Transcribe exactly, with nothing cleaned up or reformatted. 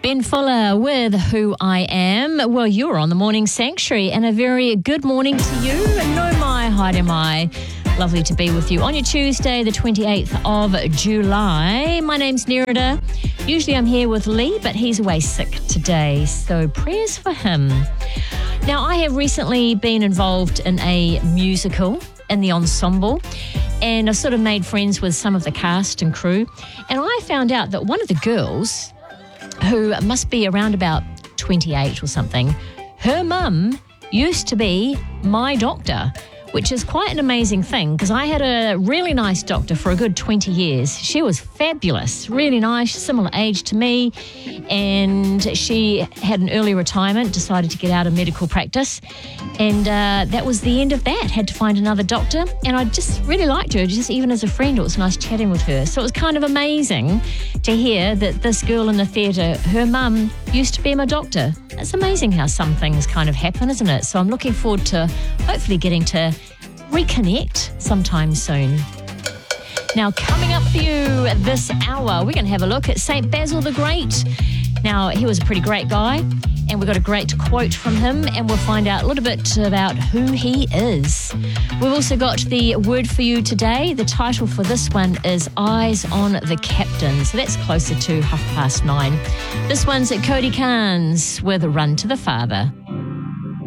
Ben Fuller with Who I Am. Well, you're on the Morning Sanctuary, and a very good morning to you. No mai, haere mai. Lovely to be with you on your Tuesday, the twenty-eighth of July. My name's Nerida. Usually I'm here with Lee, but he's away sick today, so prayers for him. Now, I have recently been involved in a musical in the ensemble, and I've sort of made friends with some of the cast and crew, and I found out that one of the girls, who must be around about twenty-eight or something, her mum used to be my doctor, which is quite an amazing thing because I had a really nice doctor for a good twenty years. She was fabulous, really nice, similar age to me, and she had an early retirement, decided to get out of medical practice, and uh, that was the end of that. Had to find another doctor, and I just really liked her, just even as a friend. It was nice chatting with her. So it was kind of amazing to hear that this girl in the theatre, her mum used to be my doctor. It's amazing how some things kind of happen, isn't it? So I'm looking forward to hopefully getting to reconnect sometime soon. Now, coming up for you this hour, we're going to have a look at Saint Basil the Great. Now, he was a pretty great guy, and we've got a great quote from him, and we'll find out a little bit about who he is. We've also got the word for you today. The title for this one is Eyes on the Captain, so that's closer to half past nine. This one's at Cody Carnes with Run to the Father.